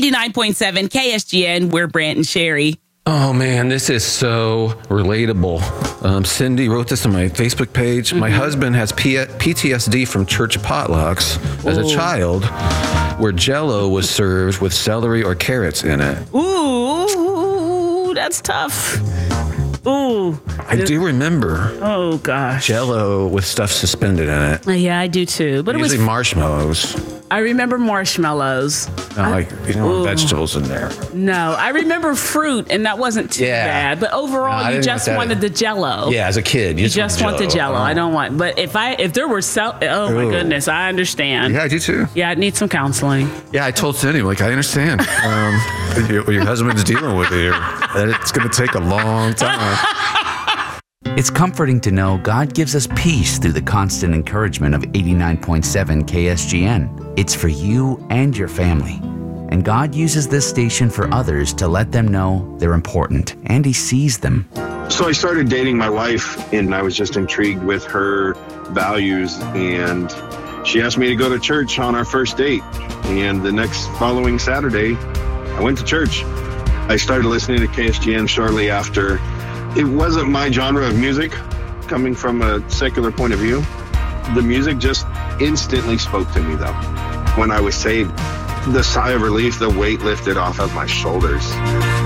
89.7 KSGN, we're Brant and Sherry. Oh, man, this is so relatable. Cindy wrote this on my Facebook page. Mm-hmm. My husband has PTSD from church potlucks as a child where Jell-O was served with celery or carrots in it. Ooh, that's tough. Ooh. I do remember. Oh, gosh. Jell-O with stuff suspended in it. Yeah, I do too. But usually it was marshmallows. I remember marshmallows. Not you don't want vegetables in there. No, I remember fruit, and that wasn't too bad. But overall, you just wanted the Jell-O. Yeah, as a kid, you just want the Jell-O. I don't want. But if there were oh my goodness, I understand. Yeah, I do too. Yeah, I need some counseling. Yeah, I told Cindy, I understand. Your husband's dealing with it. That it's going to take a long time. It's comforting to know God gives us peace through the constant encouragement of 89.7 KSGN. It's for you and your family. And God uses this station for others to let them know they're important, and He sees them. So I started dating my wife, and I was just intrigued with her values, and she asked me to go to church on our first date. And the next following Saturday, I went to church. I started listening to KSGN shortly after. It wasn't my genre of music, coming from a secular point of view. The music just instantly spoke to me, though. When I was saved, the sigh of relief, the weight lifted off of my shoulders.